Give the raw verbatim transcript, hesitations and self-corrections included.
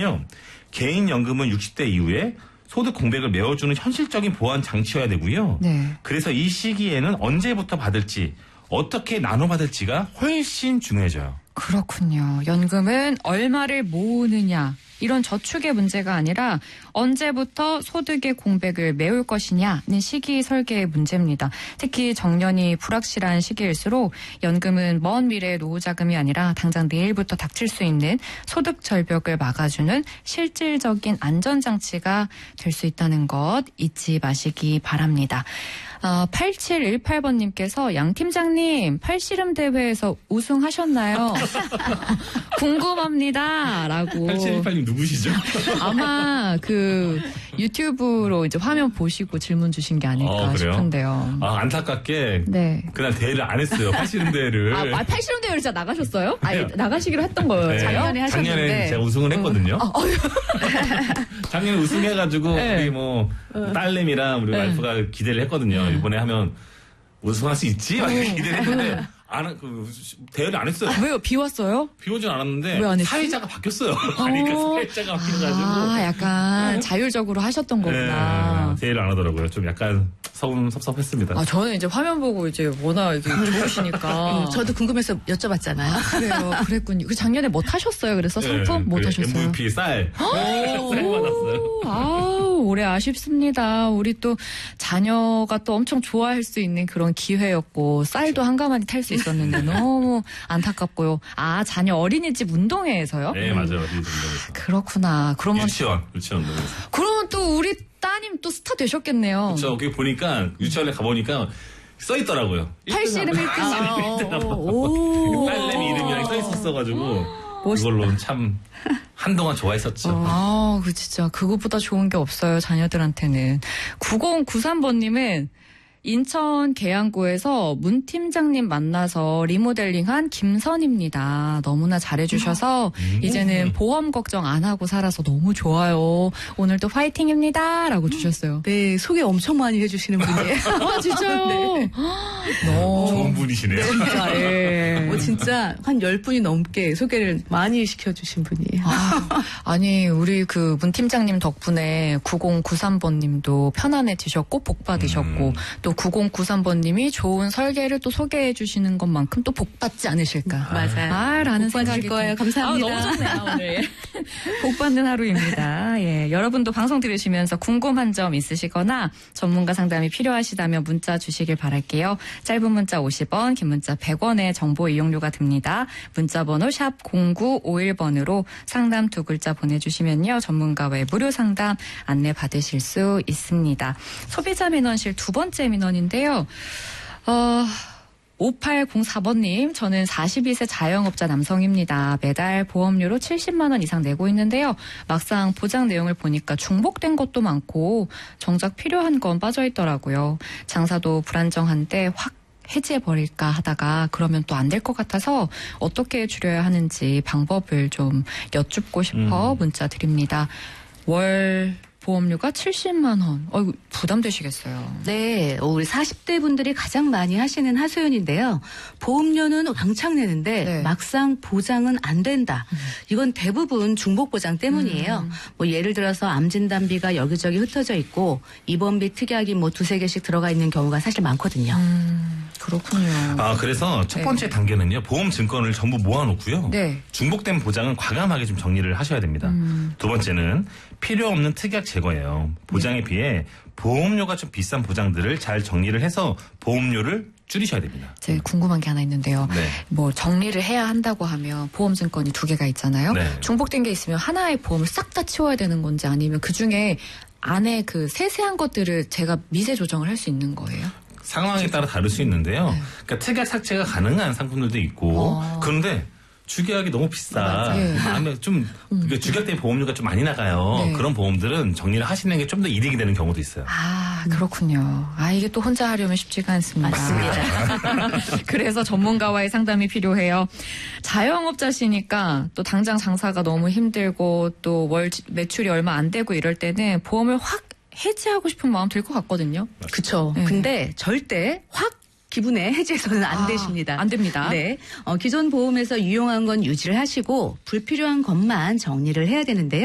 이유는요. 개인연금은 육십 대 이후에 소득 공백을 메워주는 현실적인 보완 장치여야 되고요. 네. 그래서 이 시기에는 언제부터 받을지 어떻게 나눠 받을지가 훨씬 중요해져요. 그렇군요. 연금은 얼마를 모으느냐 이런 저축의 문제가 아니라 언제부터 소득의 공백을 메울 것이냐는 시기 설계의 문제입니다. 특히 정년이 불확실한 시기일수록 연금은 먼 미래의 노후 자금이 아니라 당장 내일부터 닥칠 수 있는 소득 절벽을 막아주는 실질적인 안전장치가 될 수 있다는 것 잊지 마시기 바랍니다. 어, 팔칠일팔 번님께서 양 팀장님 팔씨름 대회에서 우승하셨나요? 궁금합니다. 라고. 팔칠일팔 님 누구시죠? 아마 그 유튜브로 이제 화면 보시고 질문 주신 게 아닐까 어, 싶은데요. 아, 안타깝게 네. 그날 대회를 안 했어요. 팔씨름 대회를. 아, 팔씨름 대회를 진짜 나가셨어요? 아니, 나가시기로 했던 거예요. 네. 작년에 하셨는데. 작년에 제가 우승을 했거든요. 어, 어. 작년에 우승해가지고 네. 우리 뭐 딸내미랑 우리 네. 와이프가 기대를 했거든요. 이번에 하면 우승할 수 있지? 막 이렇게 기대를 했는데 안, 그, 대회를 안 했어요. 아, 왜요? 비 왔어요? 비 오진 않았는데 왜 안 했지? 사회자가 바뀌었어요. 그러니까 사회자가 바뀌어가지고 아, 약간 자율적으로 하셨던 거구나. 네, 대회를 안 하더라고요. 좀 약간 서운 섭섭했습니다. 아, 저는 이제 화면 보고 이제 워낙 이게 좋으시니까. 저도 궁금해서 여쭤봤잖아요. 그래요. 그랬군요. 그 작년에 뭐 타셨어요? 그래서 상품 네, 뭐 그 타셨어요? 엠브이피 쌀. 쌀 받았어요. 아우, 올해 아쉽습니다. 우리 또 자녀가 또 엄청 좋아할 수 있는 그런 기회였고 쌀도 한가마니 탈 수 있었는데 너무 안타깝고요. 아, 자녀 어린이집 운동회에서요? 네, 맞아요. 어린이집 운동회에서. 그렇구나. 그러면 유치원, 유치원 운동회에서. 그러면 또 우리 따님 또 스타 되셨겠네요. 그렇죠. 거기 보니까 유치원에 가보니까 써 있더라고요. 팔씨름 일 등. 아, 오. 딸내미 이름이랑 써 있었어가지고 그걸로 참 한동안 좋아했었죠. 아, 그 진짜 그거보다 좋은 게 없어요. 자녀들한테는. 구공구삼 번님은 인천 계양구에서 문 팀장님 만나서 리모델링한 김선입니다. 너무나 잘해주셔서 음. 이제는 보험 걱정 안 하고 살아서 너무 좋아요. 오늘도 파이팅입니다. 라고 주셨어요. 네, 소개 엄청 많이 해주시는 분이에요. 아, 진짜요? 네. 너무 좋은 분이시네요. 진짜, 예. 뭐 진짜 한 열 분이 넘게 소개를 많이 시켜주신 분이에요. 아, 아니, 우리 그 문 팀장님 덕분에 구공구삼 번님도 편안해지셨고, 복 받으셨고, 음. 또 구공구삼 번님이 좋은 설계를 또 소개해 주시는 것만큼 또 복 받지 않으실까. 맞아요. 아, 라는 복 받으실 생각이 거예요. 좀- 감사합니다. 아, 너무 좋네요, 오늘. 복 받는 하루입니다. 예. 여러분도 방송 들으시면서 궁금한 점 있으시거나 전문가 상담이 필요하시다면 문자 주시길 바랄게요. 짧은 문자 오십 원, 긴 문자 백 원의 정보 이용료가 듭니다. 문자 번호 샵 공구오일 번으로 상담 두 글자 보내주시면요. 전문가와의 무료 상담 안내 받으실 수 있습니다. 소비자 민원실 두 번째 민원인데요. 어... 오팔공사 번님, 저는 사십이 세 자영업자 남성입니다. 매달 보험료로 칠십만 원 이상 내고 있는데요. 막상 보장 내용을 보니까 중복된 것도 많고 정작 필요한 건 빠져있더라고요. 장사도 불안정한데 확 해지해버릴까 하다가 그러면 또 안 될 것 같아서 어떻게 줄여야 하는지 방법을 좀 여쭙고 싶어 음. 문자 드립니다. 월 보험료가 칠십만 원. 어이구, 부담되시겠어요. 네, 우리 사십 대 분들이 가장 많이 하시는 하소연인데요. 보험료는 왕창 내는데 네. 막상 보장은 안 된다. 음. 이건 대부분 중복 보장 때문이에요. 음. 뭐 예를 들어서 암 진단비가 여기저기 흩어져 있고 입원비 특약이 뭐 두세 개씩 들어가 있는 경우가 사실 많거든요. 음, 그렇군요. 아, 그래서 첫 네. 번째 단계는요. 보험 증권을 전부 모아놓고요. 네. 중복된 보장은 과감하게 좀 정리를 하셔야 됩니다. 음. 두 번째는 필요 없는 특약 제거예요. 보장에 네. 비해 보험료가 좀 비싼 보장들을 잘 정리를 해서 보험료를 줄이셔야 됩니다. 제 궁금한 게 하나 있는데요. 네. 뭐 정리를 해야 한다고 하면 보험증권이 두 개가 있잖아요. 네. 중복된 게 있으면 하나의 보험을 싹 다 치워야 되는 건지 아니면 그중에 안에 그 세세한 것들을 제가 미세 조정을 할 수 있는 거예요? 상황에 따라 다를 수 있는데요. 네. 그러니까 특약 삭제가 가능한 상품들도 있고 어. 그런데 주계약이 너무 비싸. 맞아요. 마음에 좀 그 주계약 때문에 보험료가 좀 많이 나가요. 네. 그런 보험들은 정리를 하시는 게 좀 더 이득이 되는 경우도 있어요. 아, 그렇군요. 아, 이게 또 혼자 하려면 쉽지가 않습니다. 맞습니다. 그래서 전문가와의 상담이 필요해요. 자영업자시니까 또 당장 장사가 너무 힘들고 또 월 매출이 얼마 안 되고 이럴 때는 보험을 확 해지하고 싶은 마음 들 것 같거든요. 그쵸. 네. 근데 절대 확 기분에 해지해서는 안 아, 되십니다. 안 됩니다. 네. 어, 기존 보험에서 유용한 건 유지를 하시고 불필요한 것만 정리를 해야 되는데요.